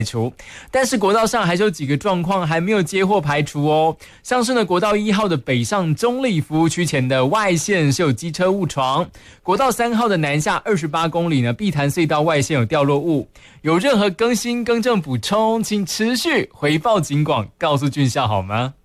除，但是国道上还是有几个状况还没有接获排除哦。像是呢，国道1号的北上中立服务区前的外线是有机车误闯，国道3号的南下28公里呢，碧潭隧道外线有掉落物。有任何更新更正补充，请持续回报警广，告诉俊孝好吗？